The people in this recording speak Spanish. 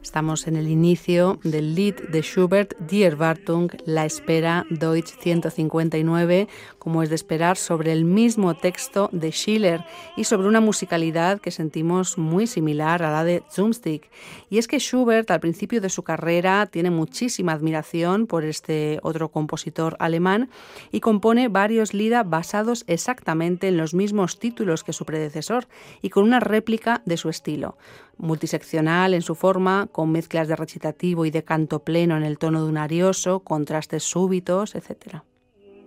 Estamos en el inicio del Lied de Schubert, Die Erwartung, La Espera, Deutsch 159, como es de esperar, sobre el mismo texto de Schiller y sobre una musicalidad que sentimos muy similar a la de Zumstick. Y es que Schubert, al principio de su carrera, tiene muchísima admiración por este otro compositor alemán y compone varios Lieder basados exactamente en los mismos títulos que su predecesor y con una réplica de su estilo. Multiseccional en su forma, con mezclas de recitativo y de canto pleno en el tono de un arioso, contrastes súbitos, etc.